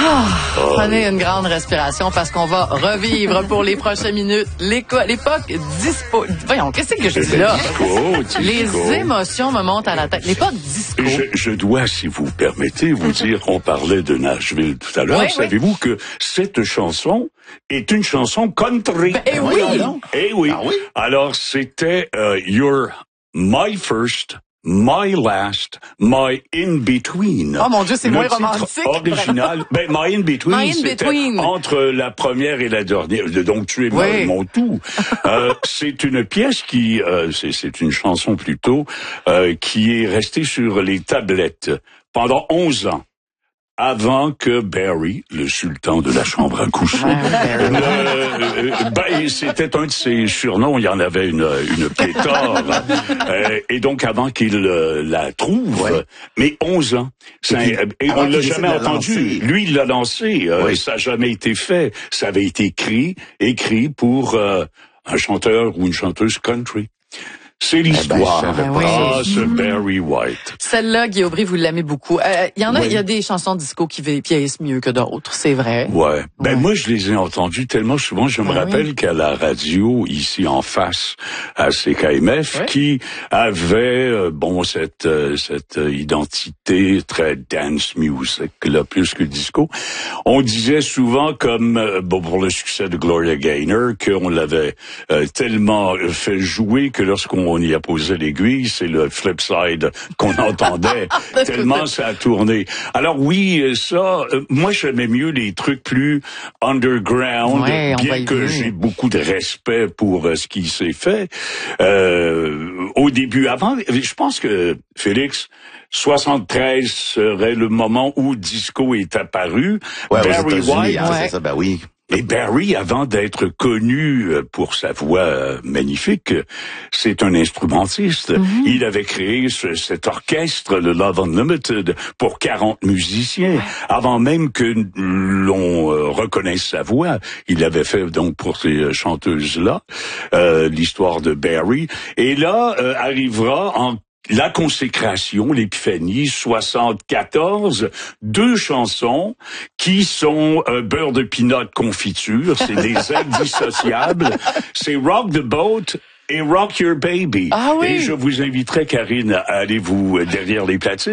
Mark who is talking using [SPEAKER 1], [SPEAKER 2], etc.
[SPEAKER 1] Prenez une grande respiration parce qu'on va revivre pour les prochaines minutes l'époque dispo. Voyons, qu'est-ce que je dis là?
[SPEAKER 2] Disco.
[SPEAKER 1] Les émotions me montent à la tête. L'époque disco.
[SPEAKER 2] Je dois, si vous permettez, vous dire qu'on parlait de Nashville tout à l'heure.
[SPEAKER 1] Oui,
[SPEAKER 2] Savez-vous que cette chanson est une chanson country?
[SPEAKER 1] Eh oui!
[SPEAKER 2] Eh oui.
[SPEAKER 3] Ah oui?
[SPEAKER 2] Alors, c'était You're My First, My Last, My In-Between.
[SPEAKER 1] Oh mon Dieu, c'est moins romantique.
[SPEAKER 2] Original. Ben, My In-Between,
[SPEAKER 1] My
[SPEAKER 2] c'était
[SPEAKER 1] In-Between.
[SPEAKER 2] entre la première et la dernière. Donc, tu es mon tout. C'est une pièce qui, c'est une chanson plutôt, qui est restée sur les tablettes pendant 11 ans. Avant que Barry, le sultan de la chambre à coucher, c'était un de ses surnoms, il y en avait une pléthore, et donc avant qu'il la trouve, mais 11 ans, et on l'a jamais entendu. Lui, il l'a lancé, ça n'a jamais été fait, ça avait été écrit pour un chanteur ou une chanteuse country. C'est l'histoire. Ce Barry White.
[SPEAKER 1] Celle-là, Guy Aubry, vous l'aimez beaucoup. Il y en a, il y a des chansons disco qui vieillissent mieux que d'autres, c'est vrai.
[SPEAKER 2] Ouais. Moi, je les ai entendues tellement souvent. Je me rappelle qu'à la radio, ici en face, à CKMF, qui avait, cette identité très dance music, là, plus que disco. On disait souvent comme, pour le succès de Gloria Gaynor, qu'on l'avait tellement fait jouer que lorsqu'on y a posé l'aiguille, c'est le flip side qu'on entendait tellement ça a tourné. Alors oui, moi j'aimais mieux les trucs plus underground, bien que j'ai beaucoup de respect pour ce qui s'est fait. Au début, avant, je pense que Félix, 73 serait le moment où disco est apparu.
[SPEAKER 3] Barry White, c'est ça, ben oui.
[SPEAKER 2] Et Barry, avant d'être connu pour sa voix magnifique, c'est un instrumentiste. Il avait créé cet orchestre, le Love Unlimited, pour 40 musiciens. Avant même que l'on reconnaisse sa voix, il avait fait donc pour ces chanteuses-là l'histoire de Barry. Et là, arrivera en la consécration, l'épiphanie, 74, 2 chansons qui sont beurre de pinot confiture, c'est des indissociables, c'est Rock the Boat et Rock Your Baby.
[SPEAKER 1] Ah oui.
[SPEAKER 2] Et je vous inviterai, Karine, à aller vous derrière les platines.